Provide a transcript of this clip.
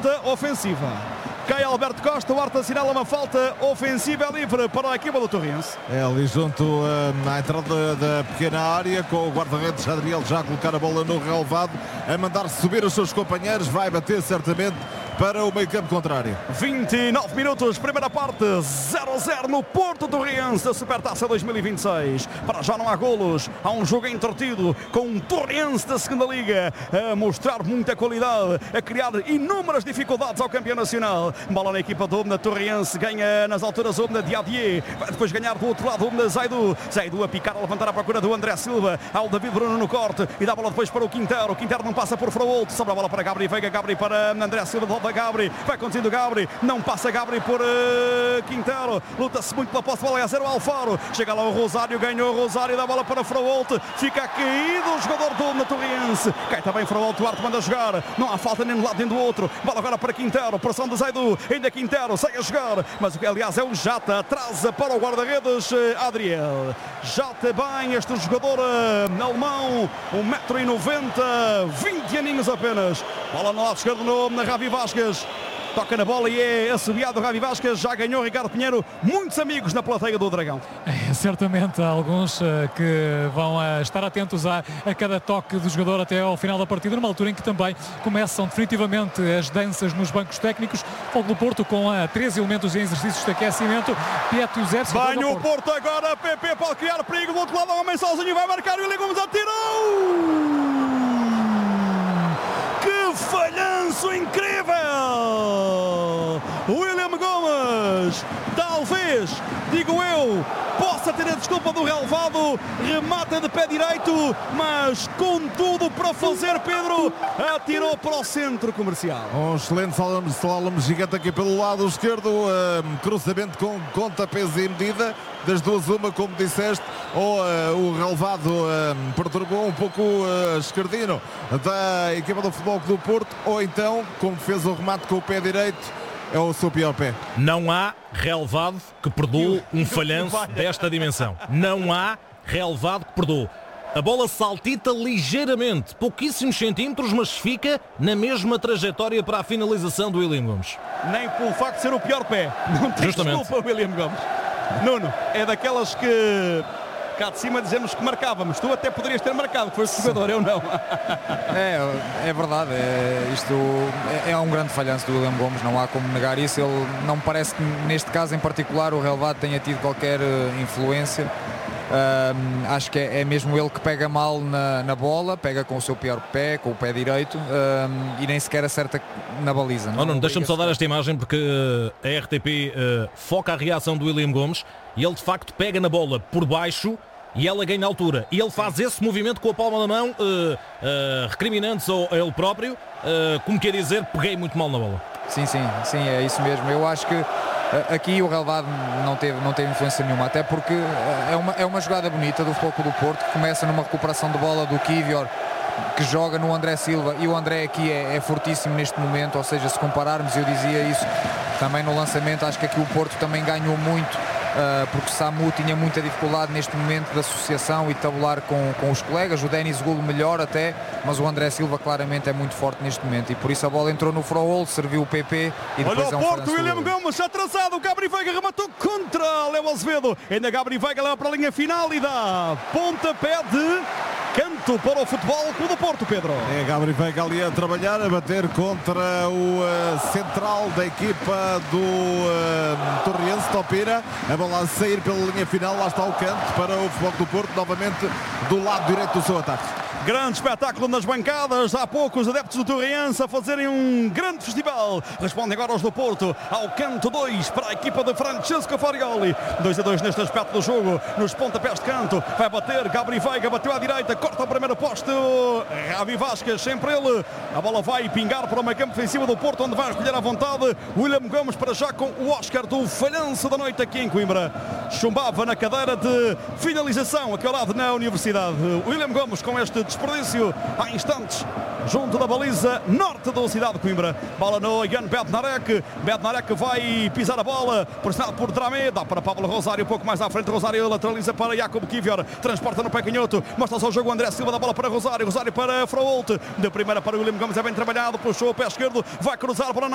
falta ofensiva. Cai Alberto Costa, o Horta assinala uma falta ofensiva livre para a equipa do Torrense. É ali junto à entrada da pequena área, com o guarda-redes Adriel já a colocar a bola no relevado, a mandar subir os seus companheiros, vai bater certamente para o meio campo contrário. 29 minutos, primeira parte, 0-0 no Porto Torrense da Supertaça 2026. Para já não há golos, há um jogo entretido com um Torrense da segunda Liga a mostrar muita qualidade, a criar inúmeras dificuldades ao campeão nacional. Bola na equipa do Obna, Torrense ganha nas alturas Obna de Adier, vai depois ganhar do outro lado Obna, Zaidu a picar, a levantar à procura do André Silva, ao David Bruno no corte e dá a bola depois para o Quintero não passa por Fraolto, sobra a bola para Gabri Veiga, Gabri para André Silva, volta Gabri, vai conduzindo Gabri, não passa Gabri por Quintero, luta-se muito pela posse de bola, é a 0 Alfaro, chega lá o Rosário, ganhou o Rosário, dá a bola para Fraolto, fica caído o jogador do Obna Torrense, cai também Fraolto, o Arte manda jogar, não há falta nem de um lado nem do outro, bola agora para Quintero, pressão de Zaidu, ainda Quintero, segue a jogar, mas aliás é o Jata, atrasa para o guarda-redes Adriel. Jata bem, este jogador alemão, 1,90m, 20 aninhos apenas. Bola no lado esquerdo na Ravi Vasquez. Toca na bola e é assobiado Ravi Vasquez, já ganhou Ricardo Pinheiro, muitos amigos na plateia do Dragão. Certamente há alguns que vão estar atentos a cada toque do jogador até ao final da partida, numa altura em que também começam definitivamente as danças nos bancos técnicos. Fogo do Porto com 3 elementos em exercícios de aquecimento. Pietro Zé. Banho o Porto agora, PP pode criar perigo do outro lado, o homem sozinho vai marcar, o William Gomes atirou! Falhanço incrível! William Gomes, talvez, digo eu, possa ter a desculpa do relevado, remata de pé direito, mas com tudo para fazer, Pedro, atirou para o centro comercial. Um excelente slalom gigante aqui pelo lado esquerdo, cruzamento com conta, peso e medida, das duas uma, como disseste, ou o relevado perturbou um pouco esquerdino da equipa do Futebol Clube do Porto, ou então, como fez o remate com o pé direito, é o seu pior pé. Não há relevado que perdoe um falhanço desta dimensão. Não há relevado que perdoe. A bola saltita ligeiramente, pouquíssimos centímetros, mas fica na mesma trajetória para a finalização do William Gomes. Nem pelo facto de ser o pior pé. Não tem desculpa, William Gomes. Nuno, é daquelas que cá de cima dizemos que marcávamos. Tu até poderias ter marcado, que foste jogador, eu não. É verdade, isto é um grande falhanço do William Gomes, não há como negar isso. Ele não me parece que neste caso em particular o relevado tenha tido qualquer influência. Acho que é mesmo ele que pega mal na bola, pega com o seu pior pé, com o pé direito, e nem sequer acerta na baliza. Não, deixa-me só dar esta imagem porque a RTP foca a reação do William Gomes e ele de facto pega na bola por baixo e ela ganha altura, e ele faz esse movimento com a palma da mão, recriminando-se a ele próprio, como quer dizer, peguei muito mal na bola. Sim, é isso mesmo. Eu acho que aqui o relevado não teve influência nenhuma, até porque é uma jogada bonita do Futebol Clube do Porto, que começa numa recuperação de bola do Kivior, que joga no André Silva, e o André aqui é fortíssimo neste momento, ou seja, se compararmos, eu dizia isso também no lançamento, acho que aqui o Porto também ganhou muito, porque Samu tinha muita dificuldade neste momento de associação e de tabular com os colegas. O Denis Gulo melhor até, mas o André Silva claramente é muito forte neste momento, e por isso a bola entrou no Fraol, serviu o PP e depois olha o Porto, William Gomes atrasado, o Gabri Veiga rematou contra Léo Azevedo, ainda Gabri Veiga leva para a linha final e dá pontapé de canto para o Futebol Clube do Porto, Pedro. É Gabri Veiga ali a trabalhar, a bater contra o central da equipa do Torrense, Topira. A bola a sair pela linha final, lá está o canto para o Futebol Clube do Porto, novamente do lado direito do seu ataque. Grande espetáculo nas bancadas, há pouco os adeptos do Torrense a fazerem um grande festival. Respondem agora os do Porto ao canto 2 para a equipa de Francesco Farioli. 2-2 neste aspecto do jogo, nos pontapés de canto. Vai bater, Gabri Veiga bateu à direita, corta o primeiro poste. Ravi Vasquez, sempre ele. A bola vai pingar para o meio campo ofensivo do Porto, onde vai recolher à vontade William Gomes para já com o Oscar do falhanço da noite aqui em Coimbra. Chumbava na cadeira de finalização aqui ao lado na Universidade. William Gomes com este desperdício há instantes junto da baliza norte da cidade de Coimbra. Bola no Ian Bednarek. Bednarek vai pisar a bola, pressionado por Dramé, dá para Pablo Rosário, um pouco mais à frente. Rosário lateraliza para Jacob Kivior, transporta no pé canhoto, mostra só o jogo André Silva, dá bola para Rosário, Rosário para Fraolt, de primeira para William Gomes, é bem trabalhado, puxou o pé esquerdo, vai cruzar para